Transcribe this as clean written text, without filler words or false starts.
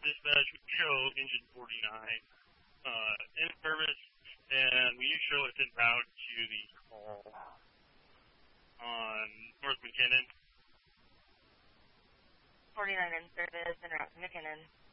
dispatch, we show engine 49 in service, and we show it's en route to the call on North McKinnon. 49 in service, en route to McKinnon.